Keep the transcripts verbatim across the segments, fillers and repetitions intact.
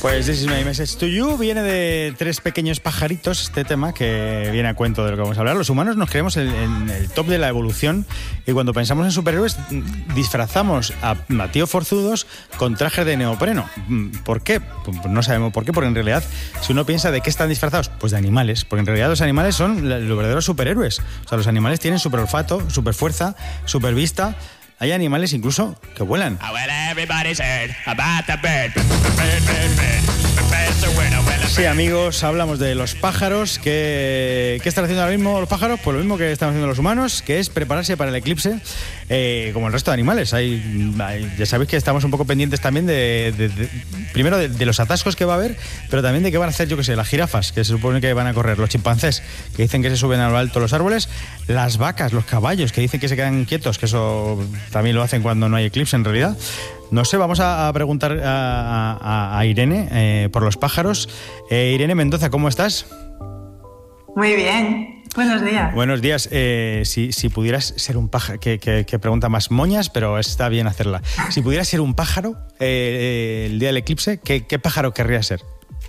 Pues This Is My Message to You viene de tres pequeños pajaritos, este tema que viene a cuento de lo que vamos a hablar. Los humanos nos creemos en, en el top de la evolución y cuando pensamos en superhéroes disfrazamos a, a tíos forzudos con trajes de neopreno. ¿Por qué? Pues no sabemos por qué, porque en realidad si uno piensa de qué están disfrazados, pues de animales, porque en realidad los animales son los verdaderos superhéroes. O sea, los animales tienen super olfato, super fuerza, super vista. Hay animales incluso que vuelan. Sí, amigos, hablamos de los pájaros. ¿Qué, ¿Qué están haciendo ahora mismo los pájaros? Pues lo mismo que están haciendo los humanos, que es prepararse para el eclipse, eh, como el resto de animales. Hay, hay, ya sabéis que estamos un poco pendientes también de, de, de primero de, de los atascos que va a haber, pero también de qué van a hacer, yo qué sé, las jirafas, que se supone que van a correr, los chimpancés, que dicen que se suben a lo alto los árboles, las vacas, los caballos, que dicen que se quedan quietos, que eso también lo hacen cuando no hay eclipse en realidad. No sé, vamos a preguntar a, a, a Irene eh, por los pájaros. Eh, Irene Mendoza, ¿cómo estás? Muy bien, buenos días. Buenos días. Eh, si, si pudieras ser un pájaro, que, que, que pregunta más moñas, pero está bien hacerla. Si pudieras ser un pájaro eh, el día del eclipse, ¿qué, qué pájaro querrías ser?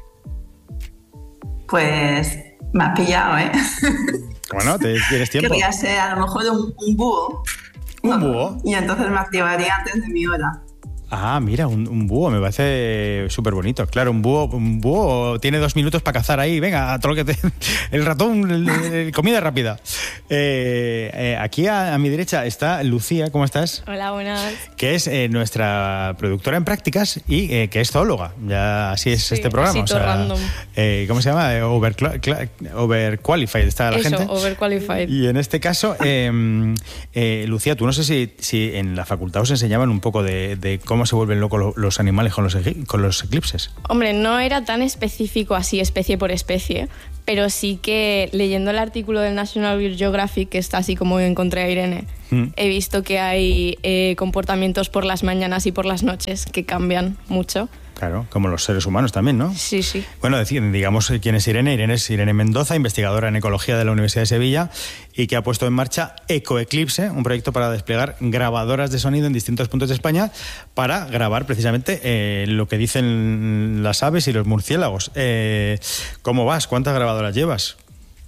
Pues me has pillado, ¿eh? Bueno, ¿te tienes tiempo? Querría ser a lo mejor un, un búho. ¿Un búho? Y entonces me activaría antes de mi hora. Ah, mira, un, un búho, me parece súper bonito. Claro, un búho, un búho tiene dos minutos para cazar ahí. Venga, todo lo que te... El ratón, el, el, comida rápida. Eh, eh, aquí a, a mi derecha está Lucía, ¿cómo estás? Hola, buenas. Que es eh, nuestra productora en prácticas y eh, que es zoóloga. Ya así es sí, este programa. O sea, random. Eh, ¿Cómo se llama? Over, overqualified está la Eso, gente. overqualified. Y en este caso, eh, eh, Lucía, tú no sé si, si en la facultad os enseñaban un poco de, de cómo cómo se vuelven locos los animales con los, con los eclipses. Hombre, no era tan específico así, especie por especie, pero sí que leyendo el artículo del National Geographic, que está así como encontré a Irene, mm. he visto que hay eh, comportamientos por las mañanas y por las noches que cambian mucho. Claro, como los seres humanos también, ¿no? Sí, sí. Bueno, decir, digamos quién es Irene. Irene es Irene Mendoza, investigadora en ecología de la Universidad de Sevilla y que ha puesto en marcha EcoEclipse, un proyecto para desplegar grabadoras de sonido en distintos puntos de España para grabar precisamente eh, lo que dicen las aves y los murciélagos. Eh, ¿Cómo vas? ¿Cuántas grabadoras llevas?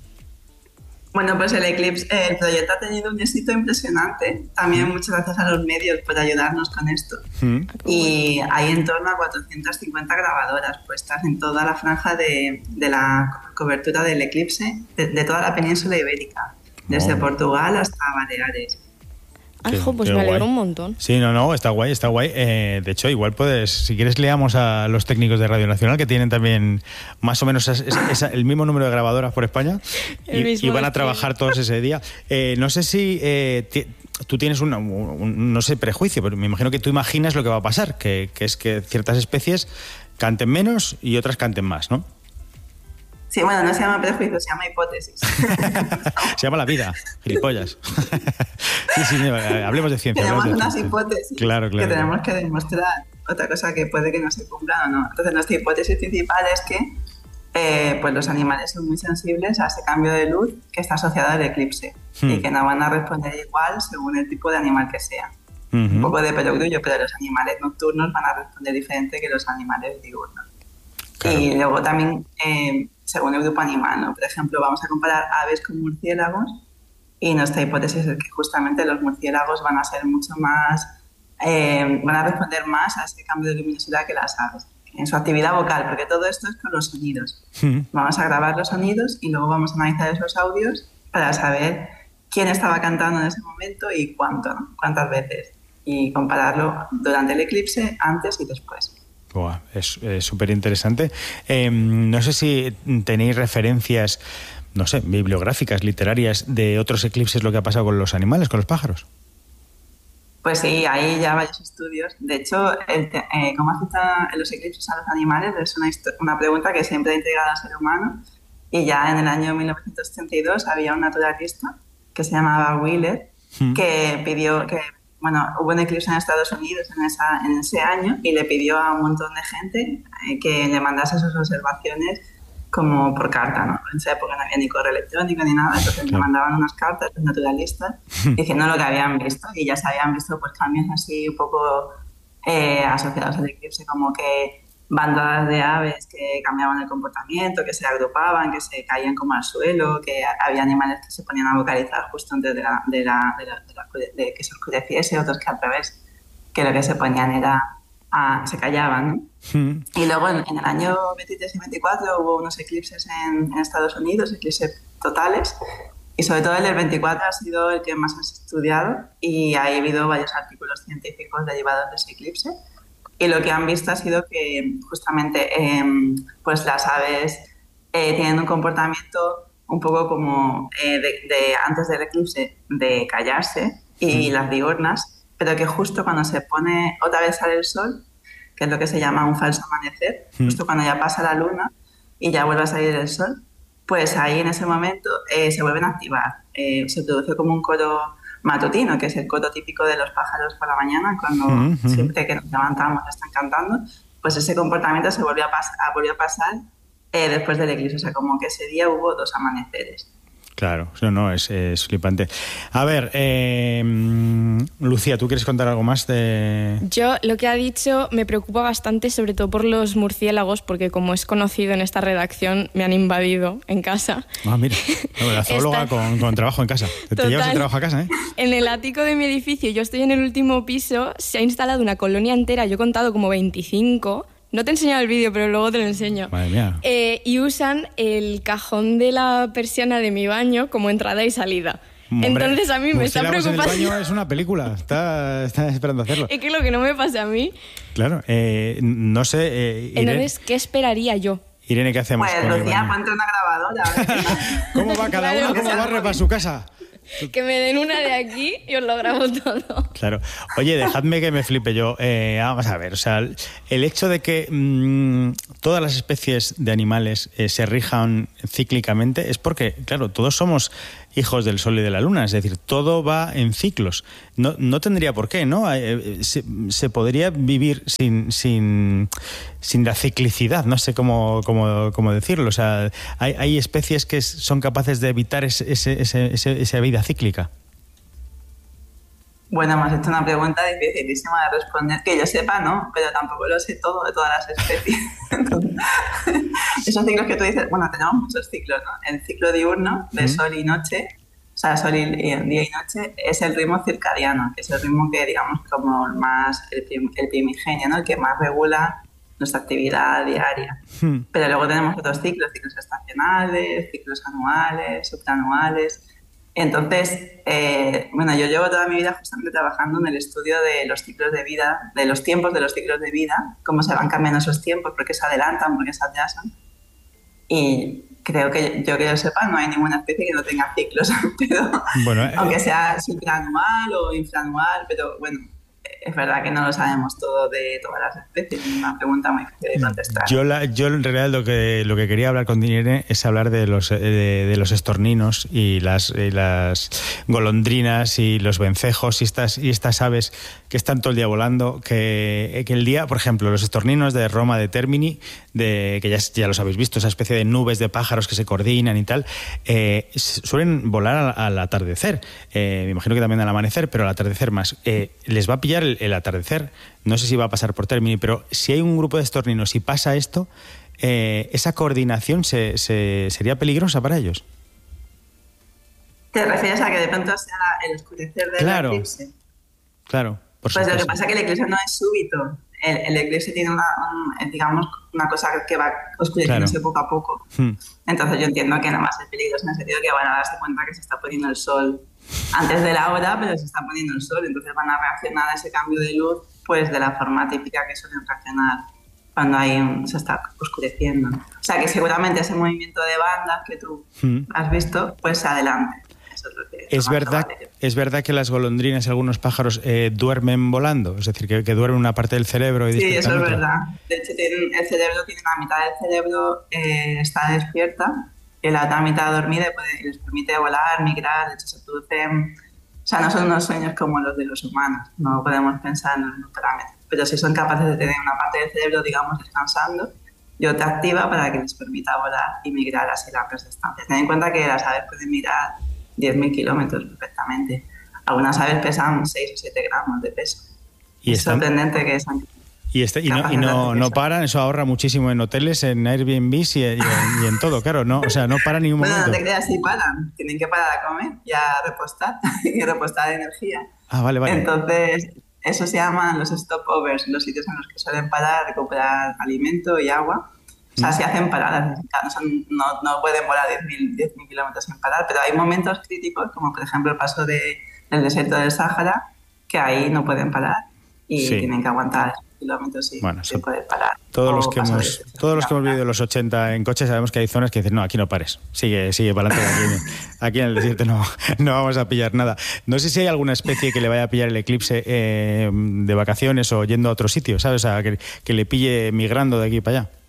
Bueno, pues el eclipse, el proyecto ha tenido un éxito impresionante. También muchas gracias a los medios por ayudarnos con esto. Mm. Y hay en torno a cuatrocientas cincuenta grabadoras puestas en toda la franja de, de la cobertura del eclipse, de, de toda la península ibérica, desde oh. Portugal hasta Baleares. Ajo, pues me alegro un montón. Sí, no, no, está guay, está guay. Eh, de hecho, igual puedes, si quieres, leamos a los técnicos de Radio Nacional que tienen también más o menos esa, esa, el mismo número de grabadoras por España y, y van a trabajar todos ese día. Eh, no sé si eh, t- tú tienes una, un, no sé, prejuicio, pero me imagino que tú imaginas lo que va a pasar, que, que es que ciertas especies canten menos y otras canten más, ¿no? Sí, bueno, no se llama prejuicio, se llama hipótesis. Se llama la vida, gilipollas. Sí, sí, hablemos de ciencia. Tenemos de unas ciencia. hipótesis claro, claro, que tenemos claro. que demostrar. Otra cosa que puede que no se cumplan o no. Entonces, nuestra hipótesis principal es que eh, pues los animales son muy sensibles a ese cambio de luz que está asociado al eclipse hmm. y que no van a responder igual según el tipo de animal que sea. Uh-huh. Un poco de perogrullo, pero los animales nocturnos van a responder diferente que los animales diurnos. Claro. Y luego también... Eh, según el grupo animal, ¿no? Por ejemplo, vamos a comparar aves con murciélagos y nuestra hipótesis es que justamente los murciélagos van a ser mucho más, eh, van a responder más a este cambio de luminosidad que las aves en su actividad vocal, porque todo esto es con los sonidos. Mm. Vamos a grabar los sonidos y luego vamos a analizar esos audios para saber quién estaba cantando en ese momento y cuánto, ¿no? Cuántas veces, y compararlo durante el eclipse, antes y después. Wow, es súper interesante. Eh, no sé si tenéis referencias, no sé, bibliográficas, literarias, de otros eclipses, lo que ha pasado con los animales, con los pájaros. Pues sí, hay ya varios estudios. De hecho, el te, eh, ¿cómo afectan los eclipses a los animales? Es una, una pregunta que siempre ha intrigado al ser humano. Y ya en el año mil novecientos treinta y dos había un naturalista que se llamaba Wheeler, hmm. que pidió que... Bueno, hubo un eclipse en Estados Unidos en, esa, en ese año y le pidió a un montón de gente eh, que le mandase sus observaciones como por carta, ¿no? En esa época no había ni correo electrónico ni nada, entonces le mandaban unas cartas los naturalistas diciendo lo que habían visto y ya se habían visto pues cambios así un poco eh, asociados al eclipse, como que bandadas de aves que cambiaban el comportamiento, que se agrupaban, que se caían como al suelo, que había animales que se ponían a vocalizar justo antes de, la, de, la, de, la, de, la, de que se oscureciese, otros que al revés, que lo que se ponían era, a, se callaban, ¿no? Mm. Y luego en, en el año veintitrés y veinticuatro hubo unos eclipses en, en Estados Unidos, eclipses totales, y sobre todo el del veinticuatro ha sido el que más has estudiado y ha habido varios artículos científicos derivados de ese eclipse. Y lo que han visto ha sido que justamente eh, pues las aves eh, tienen un comportamiento un poco como eh, de, de antes del eclipse de callarse y mm. las diurnas, pero que justo cuando se pone otra vez sale el sol, que es lo que se llama un falso amanecer, mm. justo cuando ya pasa la luna y ya vuelve a salir el sol, pues ahí en ese momento eh, se vuelven a activar. Eh, se produce como un coro matutino, que es el coro típico de los pájaros por la mañana, cuando uh-huh. siempre que nos levantamos están cantando, pues ese comportamiento se volvió a, pas- a, volvió a pasar eh, después del eclipse, o sea, como que ese día hubo dos amaneceres. Claro, no, no, es, es flipante. A ver, eh, Lucía, ¿tú quieres contar algo más de...? Yo, lo que ha dicho me preocupa bastante, sobre todo por los murciélagos, porque como es conocido en esta redacción, me han invadido en casa. Ah, mira, no, la zoóloga Esta... con, con trabajo en casa. Te, te llevas el trabajo a casa, ¿eh? En el ático de mi edificio, yo estoy en el último piso, se ha instalado una colonia entera, yo he contado como veinticinco... No te he enseñado el vídeo, pero luego te lo enseño. Madre mía. Eh, y usan el cajón de la persiana de mi baño como entrada y salida. Hombre, entonces a mí me está preocupando. En el baño es una película, está, está esperando hacerlo. Es que lo que no me pase a mí. Claro, eh, no sé. Eh, Irene, entonces, ¿qué esperaría yo? Irene, ¿qué hacemos? Pues Lucía, ponte una grabadora. ¿Cómo va cada claro, uno? ¿Cómo barre para su casa? Que me den una de aquí y os lo grabo todo. Claro. Oye, dejadme que me flipe yo. Eh, vamos a ver, o sea, el hecho de que mmm, todas las especies de animales eh, se rijan cíclicamente es porque, claro, todos somos hijos del sol y de la luna, es decir, todo va en ciclos. No, no tendría por qué, ¿no? Eh, se, se podría vivir sin, sin, sin la ciclicidad, no sé cómo, cómo, cómo decirlo. O sea, hay, hay especies que son capaces de evitar ese, ese, ese, ese, esa vida cíclica. Bueno, me has hecho una pregunta dificilísima de responder, que yo sepa, ¿no? Pero tampoco lo sé todo de todas las especies. Entonces, esos ciclos que tú dices, bueno, tenemos muchos ciclos, ¿no? El ciclo diurno, de sol y noche, o sea, sol y, y día y noche, es el ritmo circadiano, que es el ritmo que, digamos, como más, el, prim, el primigenio, ¿no? El que más regula nuestra actividad diaria. Hmm. Pero luego tenemos otros ciclos, ciclos estacionales, ciclos anuales, supranuales. Entonces, eh, bueno, yo llevo toda mi vida justamente trabajando en el estudio de los ciclos de vida, de los tiempos de los ciclos de vida, cómo se van cambiando esos tiempos, por qué se adelantan, por qué se atrasan. Y creo que yo que yo sepa, no hay ninguna especie que no tenga ciclos, pero bueno, eh, aunque sea supranual o infraanual, pero bueno, es verdad que no lo sabemos todo de todas las especies, es una pregunta muy difícil de contestar. Yo, la, yo en realidad lo que, lo que quería hablar con Irene es hablar de los, de, de los estorninos y las, y las golondrinas y los vencejos y estas, y estas aves que están todo el día volando, que, que el día, por ejemplo, los estorninos de Roma de Termini, de, que ya, ya los habéis visto, esa especie de nubes de pájaros que se coordinan y tal, eh, suelen volar al, al atardecer, eh, me imagino que también al amanecer, pero al atardecer más. Eh, les va a pillar el, el atardecer, no sé si va a pasar por Termini, pero si hay un grupo de estorninos y pasa esto, eh, ¿esa coordinación se, se, sería peligrosa para ellos? ¿Te refieres a que de pronto sea el oscurecer del claro, eclipse? Claro, por Pues supuesto. Lo que pasa es que el eclipse no es súbito. El, el eclipse tiene una, un, digamos, una cosa que va oscureciéndose claro. poco a poco. Hmm. Entonces yo entiendo que nada más es peligroso en el sentido que van a darse cuenta que se está poniendo el sol antes de la hora, pero se está poniendo el sol. Entonces van a reaccionar a ese cambio de luz pues de la forma típica que suelen reaccionar cuando hay un, se está oscureciendo. O sea que seguramente ese movimiento de bandas que tú hmm. has visto, pues se adelante. Eso es lo que es verdad, es verdad que las golondrinas y algunos pájaros eh, duermen volando, es decir, que, que duermen una parte del cerebro y sí, eso es verdad. De hecho, tienen, el cerebro tiene la mitad del cerebro eh, está despierta y la otra mitad dormida y puede, les permite volar, migrar. De hecho, se producen, o sea, no son unos sueños como los de los humanos, no podemos pensar en los parámetros, pero sí son capaces de tener una parte del cerebro, digamos, descansando y otra activa para que les permita volar y migrar así largas distancias. Ten en cuenta que las aves pueden migrar diez mil kilómetros perfectamente. Algunas aves pesan seis o siete gramos de peso. ¿Y es están, sorprendente que sean... Y, este, y, no, y no, no paran, eso ahorra muchísimo en hoteles, en Airbnb y, y, en, y en todo, claro, no, o sea, no para ningún bueno, momento. No te creas, sí paran, tienen que parar a comer y a repostar, y repostar energía. Ah, vale, vale. Entonces, eso se llaman los stopovers, los sitios en los que suelen parar, recuperar alimento y agua. O sea, mm. si hacen paradas, no, son, no, no pueden volar diez mil kilómetros sin parar, pero hay momentos críticos, como por ejemplo el paso de, del desierto del Sáhara, que ahí no pueden parar y sí. tienen que aguantar kilómetros y bueno, sin poder parar. Todos los que hemos todos los que hemos vivido en los ochenta en coche sabemos que hay zonas que dicen, no, aquí no pares, sigue sigue para adelante, aquí, aquí en el desierto no, no vamos a pillar nada. No sé si hay alguna especie que le vaya a pillar el eclipse eh, de vacaciones o yendo a otro sitio, ¿sabes? O sea, que, que le pille migrando de aquí para allá.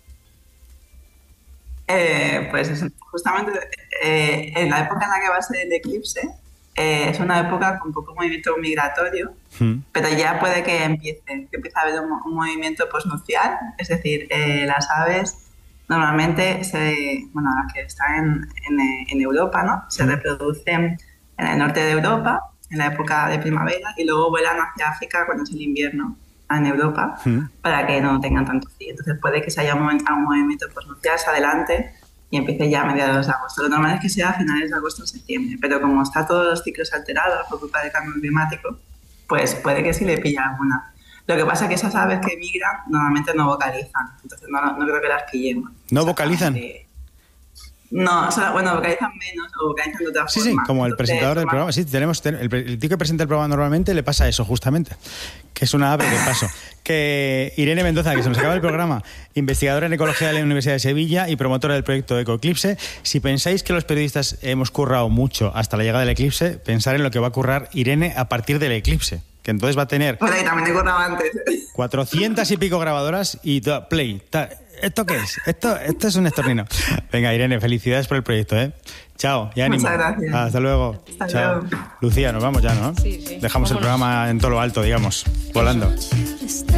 Eh, pues justamente eh, en la época en la que va a ser el eclipse, Eh, es una época con poco movimiento migratorio, mm. pero ya puede que empiece, que empiece a haber un, un movimiento posnupcial, es decir, eh, las aves normalmente, se, bueno, las que están en, en, en Europa, ¿no? Se mm. reproducen en el norte de Europa, en la época de primavera, y luego vuelan hacia África cuando es el invierno en Europa, mm. para que no tengan tanto frío. Entonces puede que se haya un, un movimiento posnupcial, se adelante, y empiece ya a mediados de agosto. Lo normal es que sea a finales de agosto o septiembre, pero como está todos los ciclos alterados por culpa del cambio climático, pues puede que sí le pille alguna. Lo que pasa es que esas aves que migran normalmente no vocalizan, entonces no, no creo que las pillemos. ¿No vocalizan? Que, no, solo, bueno, vocalizan menos o vocalizan de otra sí, forma. Sí, como el entonces, presentador del más... programa. Sí, tenemos el, el tío que presenta el programa normalmente le pasa eso, justamente, que es una ave de paso. Que Irene Mendoza, que se nos acaba el programa, investigadora en ecología de la Universidad de Sevilla y promotora del proyecto Ecoeclipse. Si pensáis que los periodistas hemos currado mucho hasta la llegada del eclipse, pensar en lo que va a currar Irene a partir del eclipse, que entonces va a tener... Bueno, y también he currado antes. cuatrocientas y pico grabadoras y toda, play. Ta, ¿Esto qué es? Esto, esto es un estornino. Venga, Irene, felicidades por el proyecto, ¿eh? Chao, y ánimo. Muchas gracias. Hasta luego. Hasta Chao. luego. Lucía, nos vamos ya, ¿no? Sí, sí. Dejamos Vámonos. El programa en todo lo alto, digamos, volando.